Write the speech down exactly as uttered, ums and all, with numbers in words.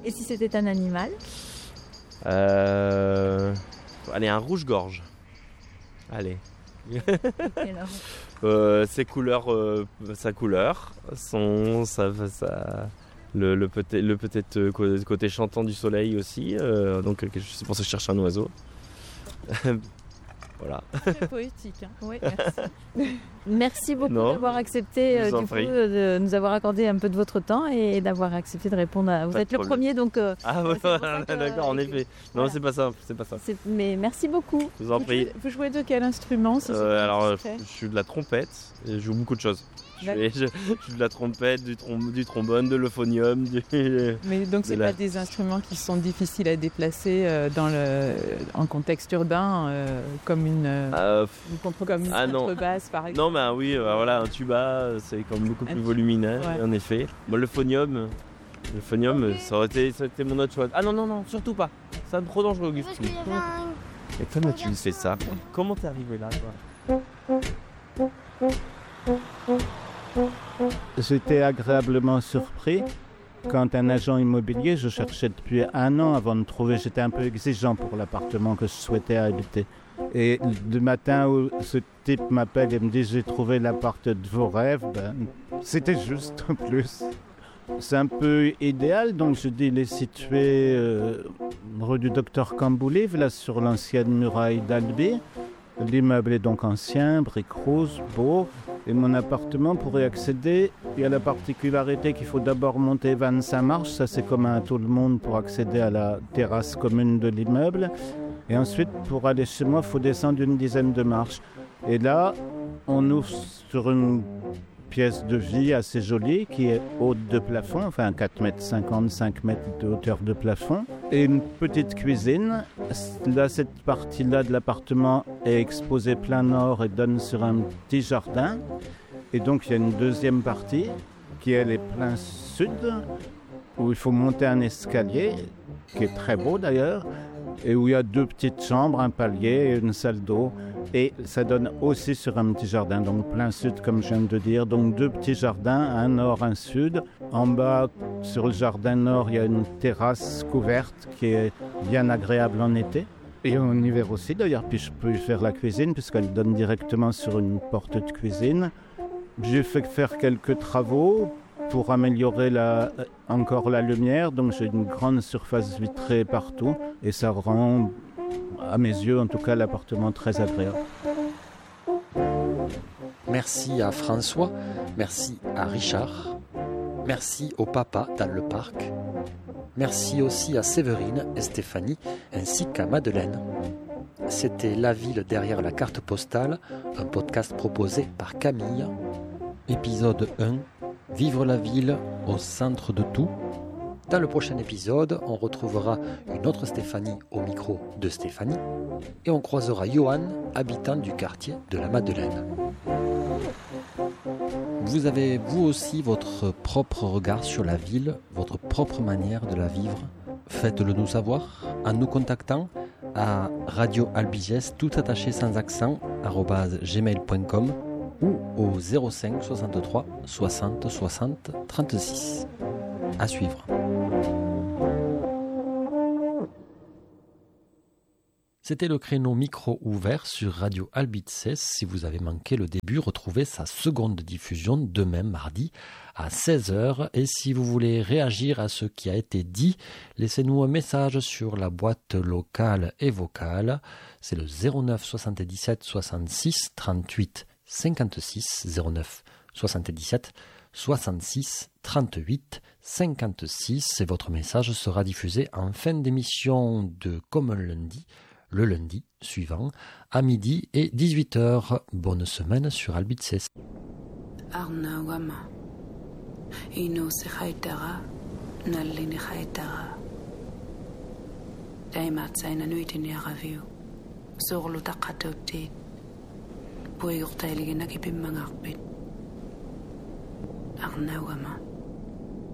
Et si c'était un animal? euh... Allez, un rouge-gorge. Allez. euh, ses couleurs, euh, sa couleur, son, sa, sa, le, le, peut-être, le peut-être côté chantant du soleil aussi. Euh, donc c'est pour ça que je cherche un oiseau. Voilà. Très poétique. Hein. Oui, merci. Merci beaucoup non, d'avoir accepté euh, du coup, de nous avoir accordé un peu de votre temps et d'avoir accepté de répondre à... Vous pas êtes le premier, donc... Euh, ah ouais, que, d'accord, en effet. Non, voilà. c'est pas ça. C'est pas ça. C'est... Mais merci beaucoup. Je vous en prie. Vous jouez de quel instrument si euh, Alors, je suis de la trompette et je joue beaucoup de choses. Je fais, je, je de la trompette, du, trom- du trombone, de l'euphonium. Du... Mais donc, c'est pas la... des instruments qui sont difficiles à déplacer euh, dans le, en contexte urbain, euh, comme une, euh, une, contre, comme une ah, contrebasse, par exemple. Non, bah oui, bah, voilà, un tuba, c'est comme beaucoup plus volumineux, ouais. En effet. Bon, l'euphonium, l'euphonium, okay. ça, aurait été, ça aurait été mon autre choix. Ah non, non, non, surtout pas. C'est trop dangereux, Auguste. Un... Et comment tu fais ça? Comment t'es arrivé là, toi? J'étais agréablement surpris. Quand un agent immobilier, je cherchais depuis un an avant de trouver, j'étais un peu exigeant pour l'appartement que je souhaitais habiter. Et le matin où ce type m'appelle et me dit « j'ai trouvé l'appart de vos rêves ben, », c'était juste en plus. C'est un peu idéal, donc je dis il est situé euh, rue du Docteur Camboulive, là sur l'ancienne muraille d'Albi. L'immeuble est donc ancien, briques rouges, beau. Et mon appartement, pour y accéder, il y a la particularité qu'il faut d'abord monter vingt-cinq marches. Ça, c'est commun à tout le monde pour accéder à la terrasse commune de l'immeuble. Et ensuite, pour aller chez moi, il faut descendre une dizaine de marches. Et là, on ouvre sur une pièce de vie assez jolie qui est haute de plafond, enfin quatre mètres cinquante, cinq mètres de hauteur de plafond, et une petite cuisine. Là, cette partie-là de l'appartement est exposée plein nord et donne sur un petit jardin. Et donc, il y a une deuxième partie qui, elle, est plein sud, où il faut monter un escalier, qui est très beau d'ailleurs, et où il y a deux petites chambres, un palier et une salle d'eau. Et ça donne aussi sur un petit jardin, donc plein sud comme je viens de dire. Donc deux petits jardins, un nord, un sud. En bas, sur le jardin nord, il y a une terrasse couverte qui est bien agréable en été. Et en hiver aussi d'ailleurs, puis je peux y faire la cuisine puisqu'elle donne directement sur une porte de cuisine. J'ai fait faire quelques travaux pour améliorer la, encore la lumière, donc j'ai une grande surface vitrée partout et ça rend, à mes yeux en tout cas, l'appartement très agréable. Merci à François, merci à Richard, merci au papa dans le parc, merci aussi à Séverine et Stéphanie ainsi qu'à Madeleine. C'était La ville derrière la carte postale, un podcast proposé par Camille. Épisode un. Vivre la ville au centre de tout. Dans le prochain épisode, on retrouvera une autre Stéphanie au micro de Stéphanie et on croisera Johan, habitant du quartier de la Madeleine. Vous avez vous aussi votre propre regard sur la ville, votre propre manière de la vivre. Faites-le nous savoir en nous contactant à radio albiges tout attaché sans accent arobase gmail point com ou au zéro cinq soixante-trois soixante soixante trente-six. À suivre. C'était le créneau micro ouvert sur Radio Albices. Si vous avez manqué le début, retrouvez sa seconde diffusion demain mardi à seize heures. Et si vous voulez réagir à ce qui a été dit, laissez-nous un message sur la boîte locale et vocale. C'est le zéro neuf soixante-dix-sept soixante-six trente-huit cinquante-six, zéro neuf soixante-dix-sept soixante-six trente-huit cinquante-six, et votre message sera diffusé en fin d'émission de Comme un lundi, le lundi suivant, à midi et dix-huit heures. Bonne semaine sur Albices. Arna wama, ino se haitara, nallini haitara. Daimat saina nuitini araviu, sorlu taqatautit. Puigurtailigin nakipimmangarpit. Arnawama.